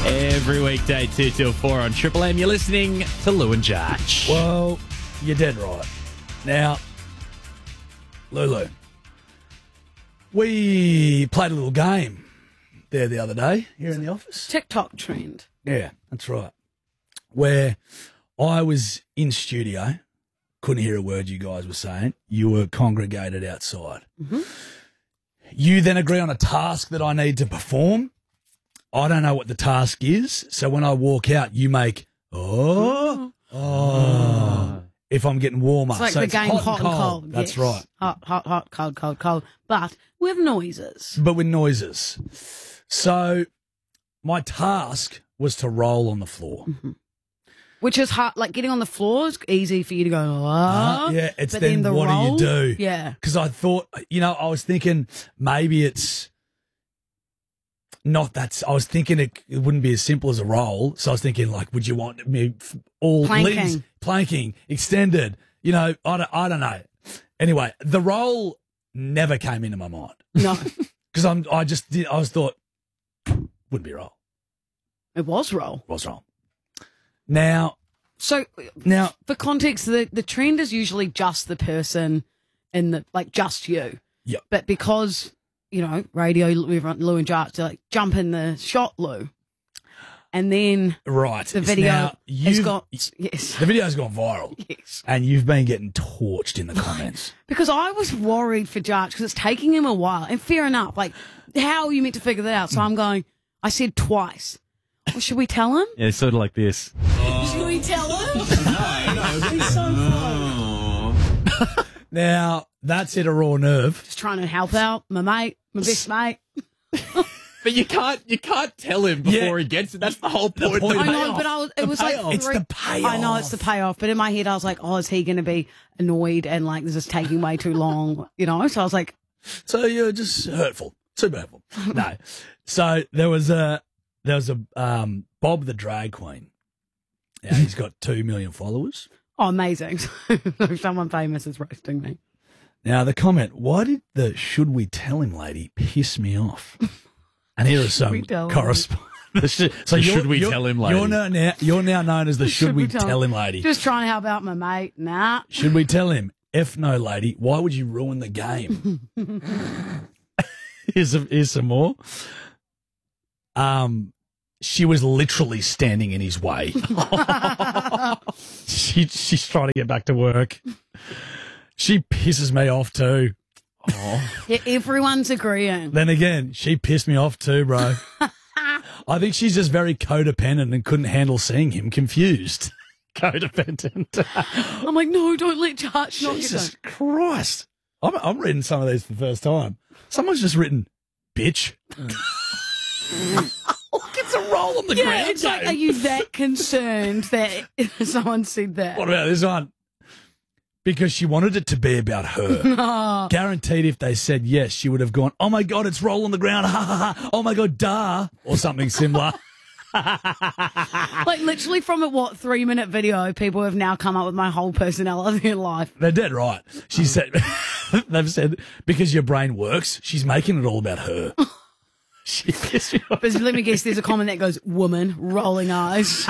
Every weekday, 2 till 4 on Triple M. You're listening to Lou and Jarch. Well, you're dead right. Now, Lulu, we played a little game there the other day here in the office. TikTok trend. Yeah, that's right. Where I was in studio, couldn't hear a word you guys were saying. You were congregated outside. Mm-hmm. You then agree on a task that I need to perform. I don't know what the task is, so when I walk out, you make, oh. If I'm getting warmer. It's like so the it's game hot and cold. That's yes. right. Hot, cold. But with noises. But with noises. So my task was to roll on the floor. Mm-hmm. Which is hard, like getting on the floor is easy for you to go, yeah, it's but then the what roll, do you do? Yeah. Because I thought, I was thinking maybe it's not that. I was thinking it wouldn't be as simple as a roll. So I was thinking, like, would you want me all planking, extended? I don't know. Anyway, the roll never came into my mind. No. Because I thought, wouldn't be a roll. It was roll. Now, for context, the trend is usually just the person just you. Yep. But because, radio, Lou and Jarch, they're like, jump in the shot, Lou. And then the video has gone, yes. The video's gone viral. Yes. And you've been getting torched in the comments. Because I was worried for Jarch because it's taking him a while. And fair enough, like, how are you meant to figure that out? So I said twice. Well, should we tell him? Yeah, sort of like this. Should we tell him? No. He's so close. Now, that's at a raw nerve. Just trying to help out my best mate. But you can't tell him before he gets it. That's the whole point. I know, but it was like it's the payoff. I know it's the payoff, but in my head I was like, oh, is he going to be annoyed and like this is taking way too long, So I was like, so you're just hurtful, super hurtful. No, so there was a Bob the drag queen. Yeah, he's got 2 million followers. Oh, amazing! Someone famous is roasting me. Now the comment: why did the "should we tell him" lady piss me off? And here is some correspondence. So should we tell him lady? You're now known as the should we tell him lady. Just trying to help out my mate. Nah. Should we tell him? If no, lady, why would you ruin the game? Here's some more. She was literally standing in his way. She's trying to get back to work. She pisses me off too. Oh. Yeah, everyone's agreeing. Then again, she pissed me off too, bro. I think she's just very codependent and couldn't handle seeing him confused. Codependent. I'm like, no, don't let Jarch not Jesus Christ. I'm reading some of these for the first time. Someone's just written, bitch. It's a roll on the ground. It's like, are you that concerned that someone said that? What about this one? Because she wanted it to be about her. Guaranteed if they said yes, she would have gone, oh my God, it's roll on the ground. Ha ha ha. Oh my God, duh. Or something similar. Like literally from a 3-minute video, people have now come up with my whole personality in life. They're dead right. She said, they've said, because your brain works, she's making it all about her. But let me guess, there's a comment that goes, woman, rolling eyes.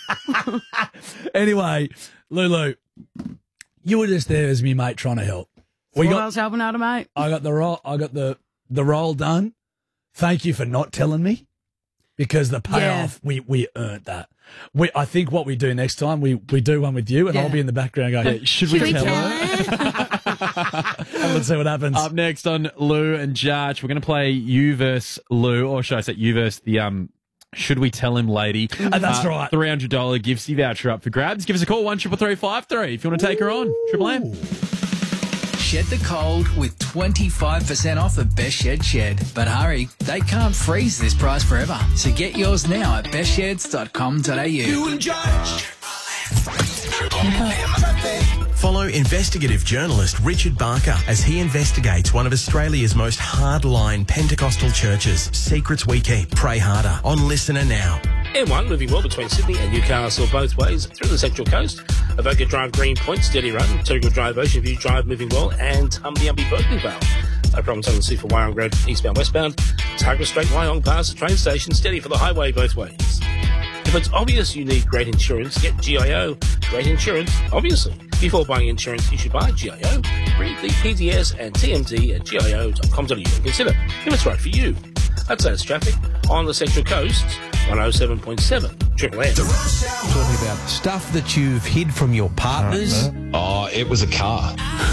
Anyway, Lulu, you were just there as me mate trying to help. I was helping out a mate. I got the roll. I got the roll done. Thank you for not telling me, because the payoff we earned that. I think what we do next time, we do one with you, and I'll be in the background going, should we tell her? And let's see what happens. Up next on Lou and Jarch, we're going to play you versus Lou, or should I say you versus the should we tell him lady. That's right. $300 Giftsy voucher up for grabs. Give us a call, 133353 if you want to take her on. Triple M. Shed the cold with 25% off at Best Shed. But hurry, they can't freeze this price forever. So get yours now at bestsheds.com.au. You and Jarch. Triple M. Follow investigative journalist Richard Barker as he investigates one of Australia's most hardline Pentecostal churches. Secrets we keep. Pray harder. On Listener Now. M1 moving well between Sydney and Newcastle both ways through the Central Coast. Avoca Drive Green Point, steady run. Turrigal Drive Ocean View Drive moving well, and Humby Berkeley Vale. Province Island C for Wyong Road, eastbound, westbound. Targa Straight, Wyong past the train station, steady for the highway both ways. If it's obvious you need great insurance, get GIO. Great insurance, obviously. Before buying insurance, you should buy GIO. Read the PDS and TMD at gio.com.au and consider if it's right for you. That's traffic on the Central Coast, 107.7 Triple M. Talking about stuff that you've hid from your partners. Oh, it was a car.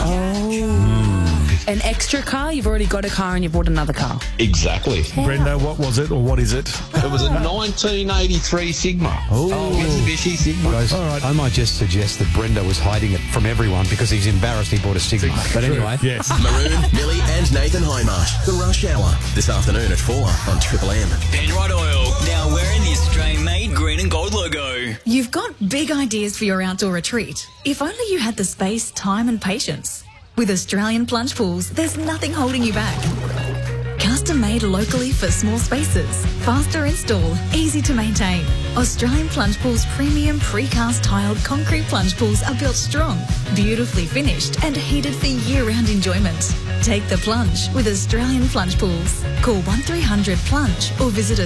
An extra car? You've already got a car and you bought another car. Exactly. Brendo, what was it or what is it? It was a 1983 Sigma. Mitsubishi Sigma. Guys, all right. I might just suggest that Brendo was hiding it from everyone because he's embarrassed he bought a Sigma. But anyway. Yes. Maroon, Millie and Nathan Highmarsh. The Rush Hour. This afternoon at 4 on Triple M. Penrite Oil. Now wearing the Australian-made green and gold logo. You've got big ideas for your outdoor retreat. If only you had the space, time and patience. With Australian Plunge Pools, there's nothing holding you back. Custom made locally for small spaces, faster install, easy to maintain. Australian Plunge Pools premium precast tiled concrete plunge pools are built strong, beautifully finished and heated for year-round enjoyment. Take the plunge with Australian Plunge Pools. Call 1300 Plunge or visit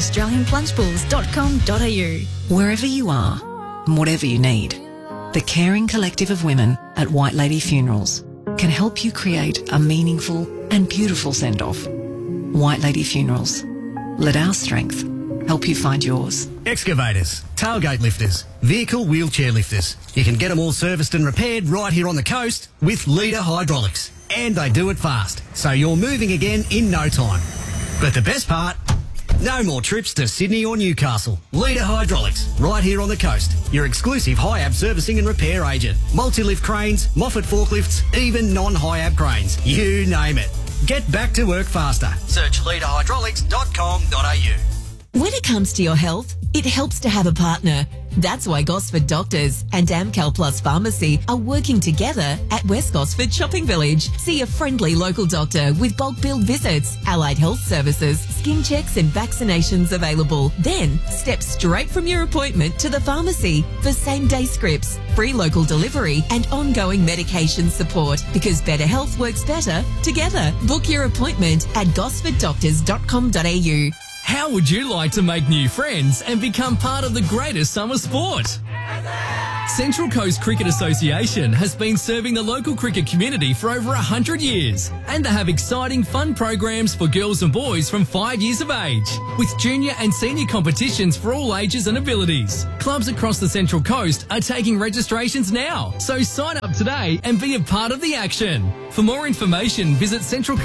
australianplungepools.com.au. Wherever you are, and whatever you need, the caring collective of women at White Lady Funerals can help you create a meaningful and beautiful send-off. White Lady Funerals. Let our strength help you find yours. Excavators, tailgate lifters, vehicle wheelchair lifters. You can get them all serviced and repaired right here on the coast with Leader Hydraulics. And they do it fast, so you're moving again in no time. But the best part, no more trips to Sydney or Newcastle. Leader Hydraulics, right here on the coast. Your exclusive HIAB servicing and repair agent. Multi-lift cranes, Moffat forklifts, even non-HIAB cranes. You name it. Get back to work faster. Search leaderhydraulics.com.au. When it comes to your health, it helps to have a partner. That's why Gosford Doctors and Amcal Plus Pharmacy are working together at West Gosford Shopping Village. See a friendly local doctor with bulk billed visits, allied health services, skin checks and vaccinations available. Then step straight from your appointment to the pharmacy for same-day scripts, free local delivery and ongoing medication support, because better health works better together. Book your appointment at gosforddoctors.com.au. How would you like to make new friends and become part of the greatest summer sport? Central Coast Cricket Association has been serving the local cricket community for over 100 years, and they have exciting fun programs for girls and boys from 5 years of age, with junior and senior competitions for all ages and abilities. Clubs across the Central Coast are taking registrations now, so sign up today and be a part of the action. For more information, visit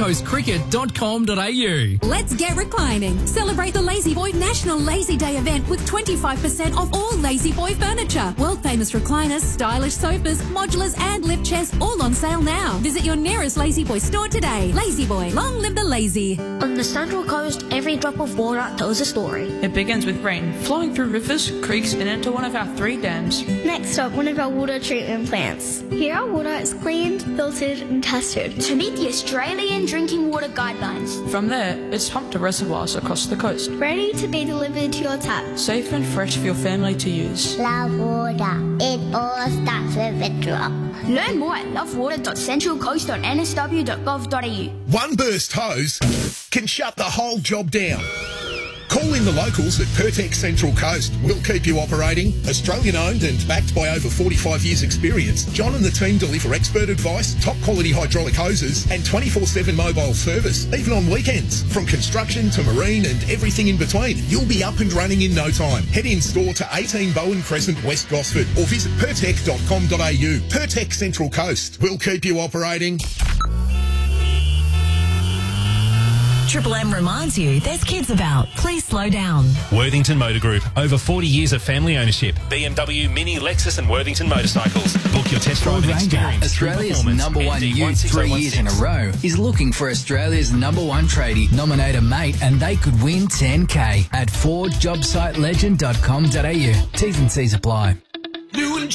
centralcoastcricket.com.au. Let's get reclining. Celebrate the Lazy Boy National Lazy Day event with 25% off all Lazy Boy furniture. World famous recliners, stylish sofas, modulars and lift chairs all on sale now. Visit your nearest Lazy Boy store today. Lazy Boy, long live the lazy. On the Central Coast, every drop of water tells a story. It begins with rain, flowing through rivers, creeks and into one of our 3 dams. Next up, one of our water treatment plants. Here our water is cleaned, filtered and tested to meet the Australian Drinking Water Guidelines. From there, it's pumped to reservoirs across the coast. Ready to be delivered to your tap. Safe and fresh for your family to use. Love water. It all starts with a drop. Learn more at lovewater.centralcoast.nsw.gov.au. One burst hose can shut the whole job down. Call in the locals at Pertex Central Coast. We'll keep you operating. Australian owned and backed by over 45 years experience, John and the team deliver expert advice, top quality hydraulic hoses and 24/7 mobile service, even on weekends. From construction to marine and everything in between, you'll be up and running in no time. Head in store to 18 Bowen Crescent, West Gosford or visit pertec.com.au. Pertex Central Coast. We'll keep you operating. Triple M reminds you there's kids about. Please slow down. Worthington Motor Group. Over 40 years of family ownership. BMW, Mini, Lexus and Worthington Motorcycles. Book your test drive experience. Australia's #1 youth 3 years in a row is looking for Australia's #1 tradie. Nominate a mate and they could win 10K at FordJobSiteLegend.com.au. T's and C's apply.